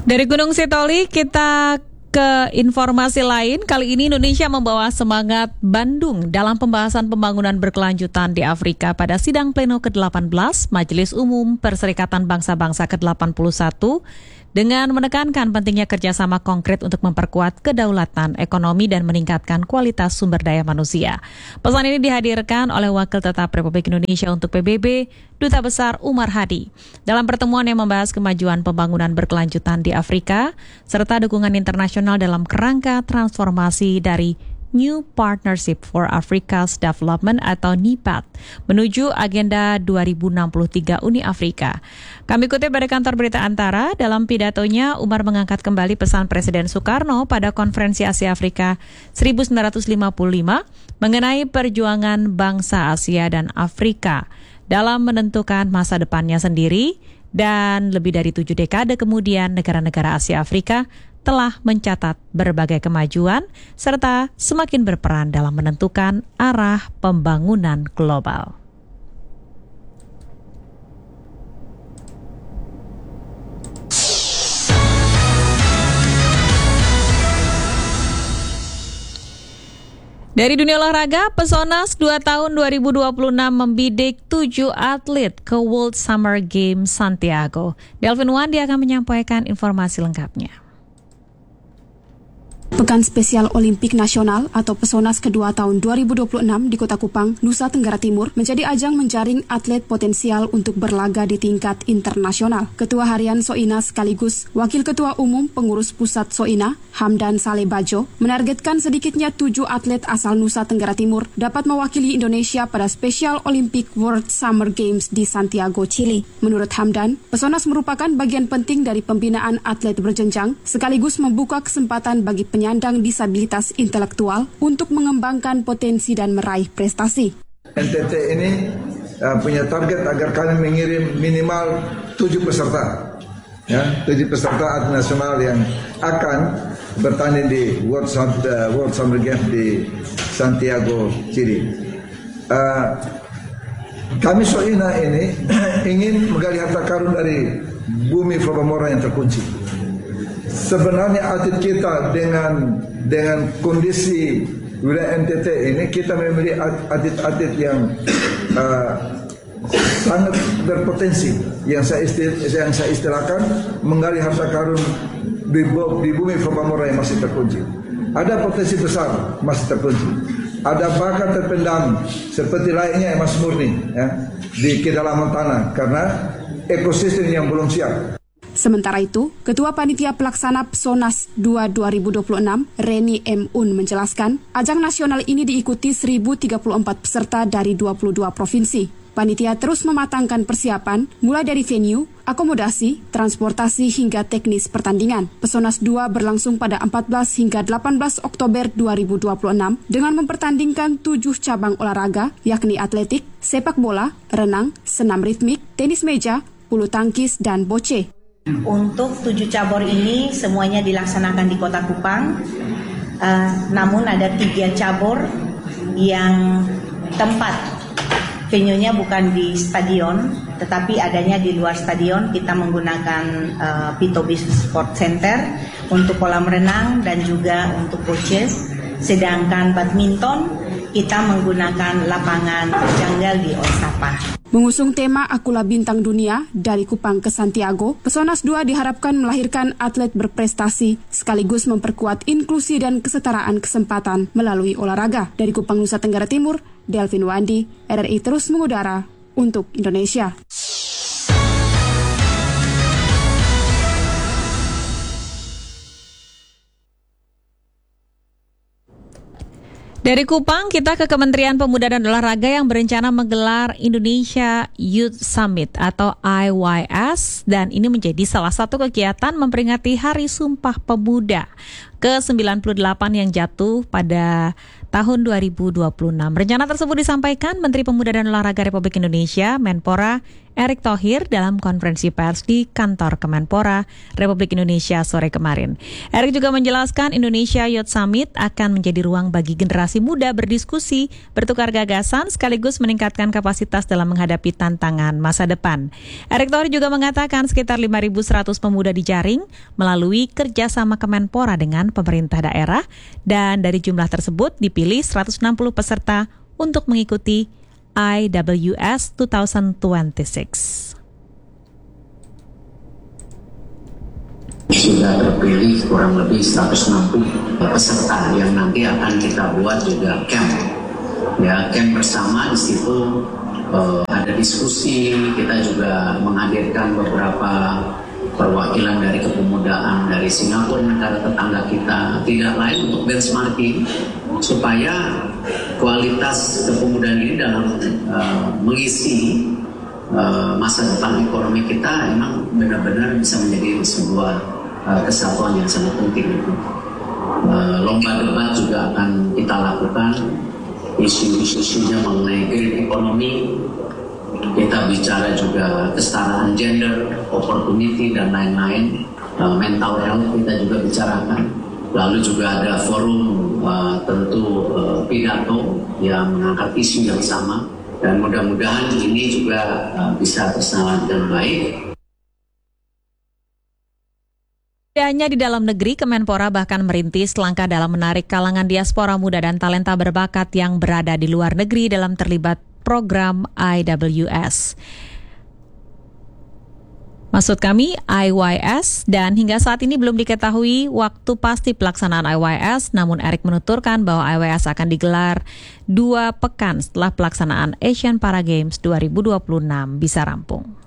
Dari Gunung Sitoli kita ke informasi lain. Kali ini Indonesia membawa semangat Bandung dalam pembahasan pembangunan berkelanjutan di Afrika pada sidang pleno ke-18 Majelis Umum Perserikatan Bangsa-Bangsa ke-81 dengan menekankan pentingnya kerjasama konkret untuk memperkuat kedaulatan ekonomi dan meningkatkan kualitas sumber daya manusia. Pesan ini dihadirkan oleh Wakil Tetap Republik Indonesia untuk PBB, Duta Besar Umar Hadi. Dalam pertemuan yang membahas kemajuan pembangunan berkelanjutan di Afrika, serta dukungan internasional dalam kerangka transformasi dari New Partnership for Africa's Development atau NIPAD menuju Agenda 2063 Uni Afrika. Kami kutip dari kantor berita Antara, dalam pidatonya Umar mengangkat kembali pesan Presiden Soekarno pada Konferensi Asia Afrika 1955 mengenai perjuangan bangsa Asia dan Afrika dalam menentukan masa depannya sendiri, dan lebih dari 7 dekade kemudian negara-negara Asia Afrika telah mencatat berbagai kemajuan serta semakin berperan dalam menentukan arah pembangunan global. Dari dunia olahraga, Pesonas 2 tahun 2026 membidik 7 atlet ke World Summer Games Santiago. Delvin Wandi akan menyampaikan informasi lengkapnya. Pekan Spesial Olimpik Nasional atau Pesonas kedua tahun 2026 di Kota Kupang, Nusa Tenggara Timur menjadi ajang menjaring atlet potensial untuk berlaga di tingkat internasional. Ketua Harian Soina sekaligus Wakil Ketua Umum Pengurus Pusat Soina, Hamdan Saleh Bajo, menargetkan sedikitnya 7 atlet asal Nusa Tenggara Timur dapat mewakili Indonesia pada Special Olympic World Summer Games di Santiago, Chili. Menurut Hamdan, Pesonas merupakan bagian penting dari pembinaan atlet berjenjang sekaligus membuka kesempatan bagi penyandang disabilitas intelektual untuk mengembangkan potensi dan meraih prestasi. NTT ini punya target agar kami mengirim minimal 7 peserta, 7 peserta atlet nasional yang akan bertanding di World Summer Games di Santiago, Chili. Kami Soina ini ingin menggali harta karun dari bumi Flobamora yang terkunci. Sebenarnya atlet kita dengan kondisi wilayah NTT ini, kita memiliki atlet-atlet yang sangat berpotensi, yang saya istilahkan menggali harta karun di bumi Flobamora yang masih terkunci. Ada potensi besar masih terkunci. Ada bakat terpendam seperti layaknya emas murni di kedalaman tanah karena ekosistem yang belum siap. Sementara itu, Ketua Panitia Pelaksana Pesonas 2 2026, Reni M. Un menjelaskan, ajang nasional ini diikuti 1.034 peserta dari 22 provinsi. Panitia terus mematangkan persiapan, mulai dari venue, akomodasi, transportasi hingga teknis pertandingan. Pesonas 2 berlangsung pada 14 hingga 18 Oktober 2026 dengan mempertandingkan 7 cabang olahraga, yakni atletik, sepak bola, renang, senam ritmik, tenis meja, bulu tangkis, dan bocce. Untuk 7 cabur ini semuanya dilaksanakan di Kota Kupang, namun ada 3 cabur yang tempat venue-nya bukan di stadion, tetapi adanya di luar stadion. Kita menggunakan Pito Beach Sport Center untuk kolam renang dan juga untuk bocce. Sedangkan badminton kita menggunakan lapangan janggal di Osapa. Mengusung tema Akulah Bintang Dunia dari Kupang ke Santiago, Pesonas 2 diharapkan melahirkan atlet berprestasi sekaligus memperkuat inklusi dan kesetaraan kesempatan melalui olahraga. Dari Kupang, Nusa Tenggara Timur, Delvin Wandi, RRI terus mengudara untuk Indonesia. Dari Kupang, kita ke Kementerian Pemuda dan Olahraga yang berencana menggelar Indonesia Youth Summit atau IYS, dan ini menjadi salah satu kegiatan memperingati Hari Sumpah Pemuda ke-98 yang jatuh pada tahun 2026. Rencana tersebut disampaikan Menteri Pemuda dan Olahraga Republik Indonesia, Menpora Erick Thohir dalam konferensi pers di kantor Kemenpora Republik Indonesia sore kemarin. Erick juga menjelaskan Indonesia Youth Summit akan menjadi ruang bagi generasi muda berdiskusi, bertukar gagasan, sekaligus meningkatkan kapasitas dalam menghadapi tantangan masa depan. Erick Thohir juga mengatakan sekitar 5.100 pemuda dijaring melalui kerjasama Kemenpora dengan pemerintah daerah, dan dari jumlah tersebut dipilih 160 peserta untuk mengikuti IWS 2026. Sudah terpilih kurang lebih 160 peserta yang nanti akan kita buat juga camp. Ya, camp bersama di situ ada diskusi, kita juga menghadirkan beberapa perwakilan dari kepemudaan dari Singapura, negara tetangga kita, tidak lain untuk benchmarking supaya kualitas kepemudaan ini dalam mengisi masa depan ekonomi kita emang benar-benar bisa menjadi sebuah kesatuan yang sangat penting. Lomba debat juga akan kita lakukan, isu-isunya mengenai green economy, kita bicara juga kesetaraan gender, opportunity dan lain-lain, mental health kita juga bicarakan. Lalu juga ada forum tentu pidato yang mengangkat isu yang sama, dan mudah-mudahan ini juga bisa terlaksana dengan baik. Tidak hanya di dalam negeri, Kemenpora bahkan merintis langkah dalam menarik kalangan diaspora muda dan talenta berbakat yang berada di luar negeri dalam terlibat program IWS. Maksud kami IYS, dan hingga saat ini belum diketahui waktu pasti pelaksanaan IYS, namun Erick menuturkan bahwa IYS akan digelar 2 pekan setelah pelaksanaan Asian Para Games 2026 bisa rampung.